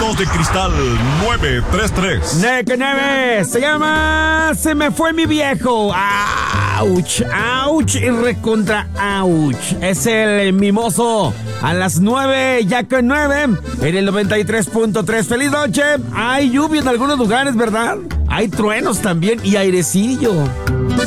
Voz de Cristal 933. ¡9! Se llama Se me fue mi viejo. ¡Auch! ¡Auch! Y recontra ¡auch! Es el Mimoso a las 9, ya con 9, en el 93.3. ¡Feliz noche! Hay lluvia en algunos lugares, ¿verdad? Hay truenos también y airecillo.